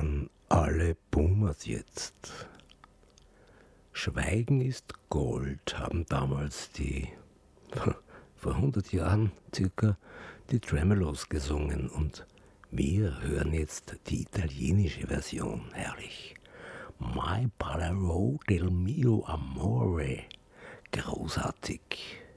an alle Boomers jetzt. Schweigen ist Gold, haben damals vor 100 Jahren circa, die Tremeloes gesungen und wir hören jetzt die italienische Version, herrlich. My Palero del mio amore, großartig.